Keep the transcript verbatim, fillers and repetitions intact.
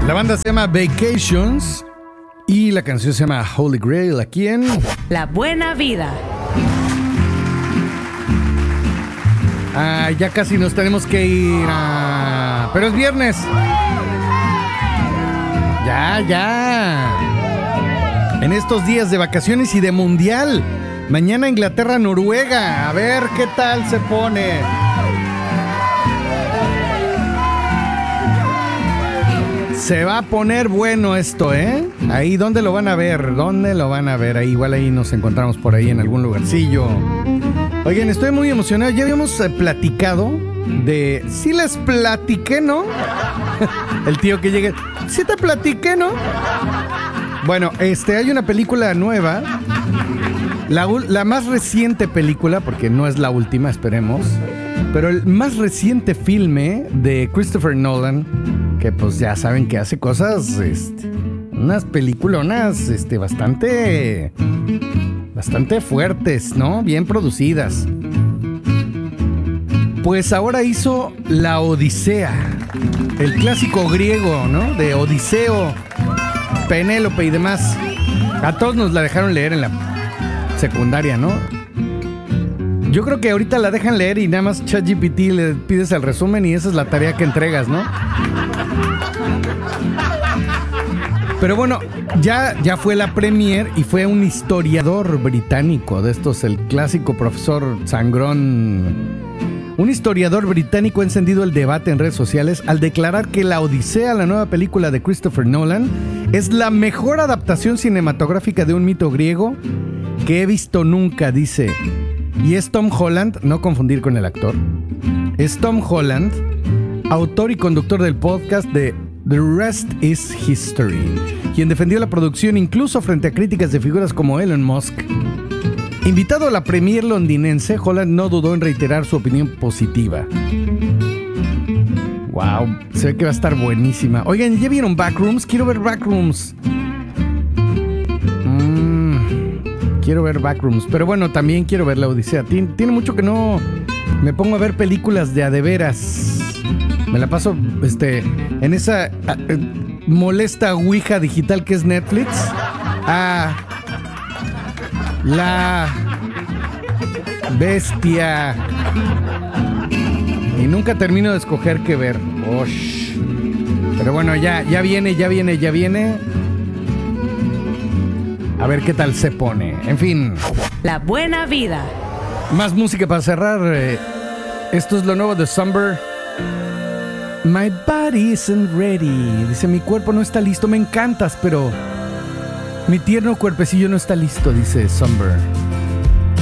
La banda se llama Vacations y la canción se llama Holy Grail. Aquí en La Buena Vida. Ah, ya casi nos tenemos que ir. Ah, pero es viernes. Ya, ya. En estos días de vacaciones y de mundial. Mañana Inglaterra, Noruega. A ver qué tal se pone. Se va a poner bueno esto, ¿eh? Ahí, ¿dónde lo van a ver? ¿Dónde lo van a ver? Ahí, igual ahí nos encontramos por ahí en algún lugarcillo. Oigan, estoy muy emocionado. Ya habíamos eh, platicado de... Sí les platiqué, ¿no? El tío que llegue... Sí te platiqué, ¿no? Bueno, este, hay una película nueva. La, la más reciente película, porque no es la última, esperemos. Pero el más reciente filme de Christopher Nolan, que pues ya saben que hace cosas, este, unas peliculonas, este, bastante, bastante fuertes, ¿no? Bien producidas. Pues ahora hizo La Odisea, el clásico griego, ¿no? De Odiseo, Penélope y demás. A todos nos la dejaron leer en la secundaria, ¿no? Yo creo que ahorita la dejan leer y nada más ChatGPT le pides el resumen y esa es la tarea que entregas, ¿no? Pero bueno, ya, ya fue la premier y fue un historiador británico, de estos, el clásico profesor sangrón. Un historiador británico ha encendido el debate en redes sociales al declarar que La Odisea, la nueva película de Christopher Nolan, es la mejor adaptación cinematográfica de un mito griego que he visto nunca, dice. Y es Tom Holland, no confundir con el actor. Es Tom Holland, autor y conductor del podcast de The Rest is History, quien defendió la producción incluso frente a críticas de figuras como Elon Musk. Invitado a la premier londinense, Holland no dudó en reiterar su opinión positiva. Wow, se ve que va a estar buenísima. Oigan, ¿ya vieron Backrooms? Quiero ver Backrooms. Mmm, quiero ver Backrooms, pero bueno, también quiero ver La Odisea. Tien, tiene mucho que no me pongo a ver películas de a de veras. Me la paso este, en esa uh, molesta ouija digital que es Netflix. Ah, la bestia. Y nunca termino de escoger qué ver. Osh. Pero bueno, ya, ya viene, ya viene, ya viene. A ver qué tal se pone. En fin. La Buena Vida. Más música para cerrar. Eh, esto es lo nuevo de Somber. My body isn't ready. Dice, mi cuerpo no está listo. Me encantas, pero mi tierno cuerpecillo no está listo, dice Somber.